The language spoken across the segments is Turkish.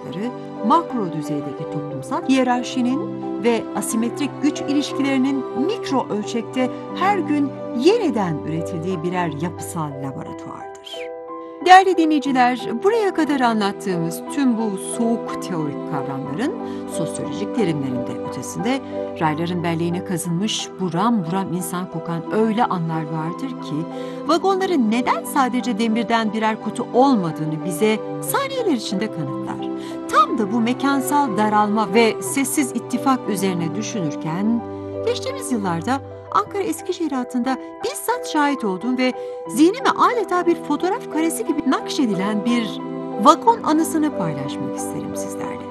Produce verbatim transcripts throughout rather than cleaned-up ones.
olayları, makro düzeydeki toplumsal hiyerarşinin ve asimetrik güç ilişkilerinin mikro ölçekte her gün yeniden üretildiği birer yapısal laboratuvardır. Değerli dinleyiciler, buraya kadar anlattığımız tüm bu soğuk teorik kavramların sosyolojik terimlerinde ötesinde rayların belleğine kazınmış buram buram insan kokan öyle anlar vardır ki vagonların neden sadece demirden birer kutu olmadığını bize saniyeler içinde kanıtlar. Tam da bu mekansal daralma ve sessiz ittifak üzerine düşünürken geçtiğimiz yıllarda Ankara Eskişehir hattında bizzat şahit olduğum ve zihnime adeta bir fotoğraf karesi gibi nakşedilen bir vagon anısını paylaşmak isterim sizlerle.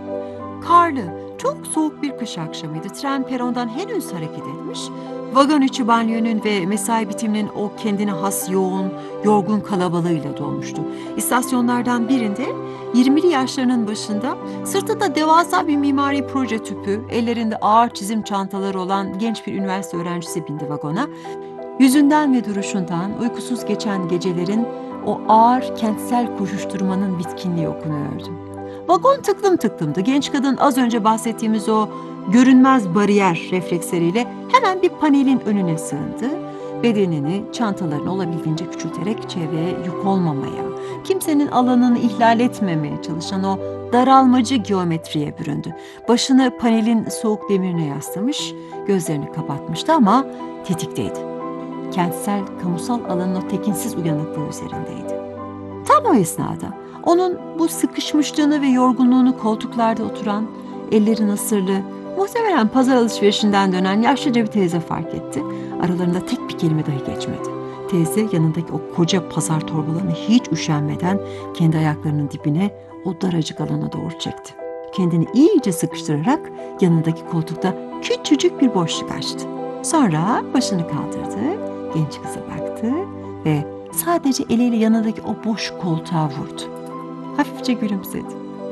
Karlı, çok soğuk bir kış akşamıydı. Tren perondan henüz hareket etmiş. Vagon içi banyonun ve mesai bitiminin o kendine has yoğun, yorgun kalabalığıyla dolmuştu. İstasyonlardan birinde yirmili yaşlarının başında sırtında devasa bir mimari proje tüpü, ellerinde ağır çizim çantaları olan genç bir üniversite öğrencisi bindi vagona. Yüzünden ve duruşundan uykusuz geçen gecelerin o ağır kentsel koşuşturmanın bitkinliği okunuyordu. Vagon tıklım tıklımdı. Genç kadın az önce bahsettiğimiz o görünmez bariyer refleksleriyle hemen bir panelin önüne sığındı. Bedenini, çantalarını olabildiğince küçülterek çevreye yük olmamaya, kimsenin alanını ihlal etmemeye çalışan o daralmacı geometriye büründü. Başını panelin soğuk demirine yaslamış, gözlerini kapatmıştı ama tetikteydi. Kentsel, kamusal alanın o tekinsiz uyanıklığı üzerindeydi. Tam o esnada onun bu sıkışmışlığını ve yorgunluğunu koltuklarda oturan, elleri nasırlı, muhtemelen pazar alışverişinden dönen yaşlıca bir teyze fark etti. Aralarında tek bir kelime dahi geçmedi. Teyze yanındaki o koca pazar torbalarını hiç üşenmeden kendi ayaklarının dibine o daracık alana doğru çekti. Kendini iyice sıkıştırarak yanındaki koltukta küçücük bir boşluk açtı. Sonra başını kaldırdı, genç kıza baktı ve sadece eliyle yanındaki o boş koltuğa vurdu. Hafifçe gülümsedi.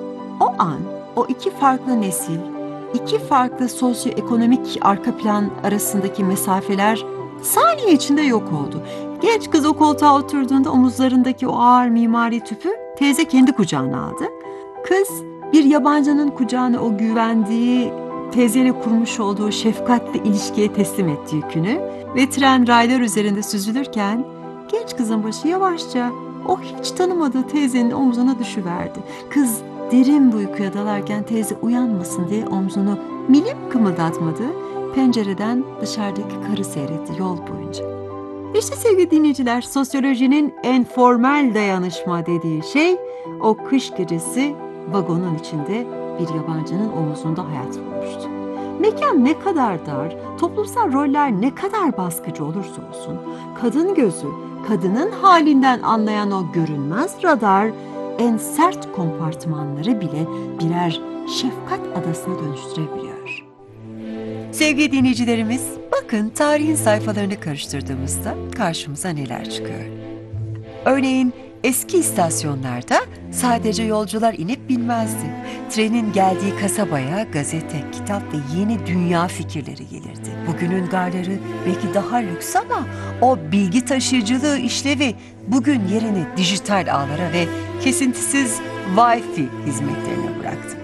O an o iki farklı nesil, iki farklı sosyoekonomik arka plan arasındaki mesafeler saniye içinde yok oldu. Genç kız o koltuğa oturduğunda omuzlarındaki o ağır mimari tüpü teyze kendi kucağına aldı. Kız bir yabancının kucağına o güvendiği, teyzeyle kurmuş olduğu şefkatli ilişkiye teslim etti yükünü ve tren raylar üzerinde süzülürken genç kızın başı yavaşça o hiç tanımadığı teyzenin omzuna düşüverdi. Kız derin bir uykuya dalarken teyze uyanmasın diye omzunu milim kımıldatmadı. Pencereden dışarıdaki karı seyretti yol boyunca. İşte sevgili dinleyiciler, sosyolojinin en formel dayanışma dediği şey o kış gecesi vagonun içinde bir yabancının omuzunda hayat bulmuştu. Mekan ne kadar dar, toplumsal roller ne kadar baskıcı olursa olsun, kadın gözü, kadının halinden anlayan o görünmez radar, en sert kompartımanları bile birer şefkat adasına dönüştürebiliyor. Sevgili dinleyicilerimiz, bakın tarihin sayfalarını karıştırdığımızda karşımıza neler çıkıyor. Örneğin eski istasyonlarda sadece yolcular inip binmezdi. Trenin geldiği kasabaya gazete, kitap ve yeni dünya fikirleri gelirdi. Bugünün garları belki daha lüks ama o bilgi taşıyıcılığı işlevi bugün yerini dijital ağlara ve kesintisiz Wi-Fi hizmetlerine bıraktı.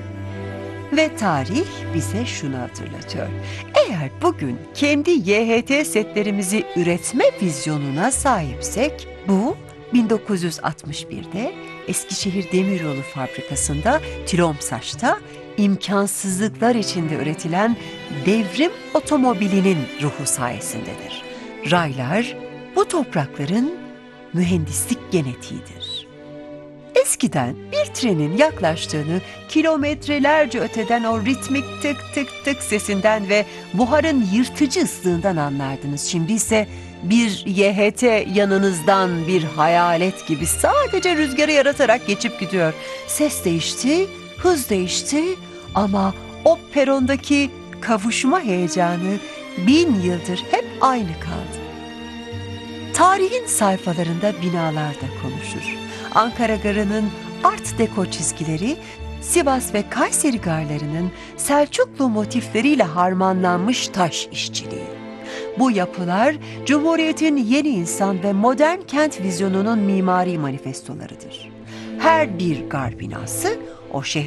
Ve tarih bize şunu hatırlatıyor. Eğer bugün kendi Y H T setlerimizi üretme vizyonuna sahipsek, bu bin dokuz yüz altmış birde Eskişehir Demiryolu Fabrikası'nda Tromsaç'ta imkansızlıklar içinde üretilen devrim otomobilinin ruhu sayesindedir. Raylar bu toprakların mühendislik genetiğidir. Eskiden bir trenin yaklaştığını kilometrelerce öteden o ritmik tık tık tık sesinden ve buharın yırtıcı ıslığından anlardınız. Şimdi ise bir Y H T yanınızdan bir hayalet gibi sadece rüzgarı yaratarak geçip gidiyor. Ses değişti, hız değişti ama o perondaki kavuşma heyecanı bin yıldır hep aynı kaldı. Tarihin sayfalarında binalar da konuşur. Ankara Garı'nın Art Deco çizgileri, Sivas ve Kayseri garlarının Selçuklu motifleriyle harmanlanmış taş işçiliği. Bu yapılar, Cumhuriyet'in yeni insan ve modern kent vizyonunun mimari manifestolarıdır. Her bir gar binası, o şehrin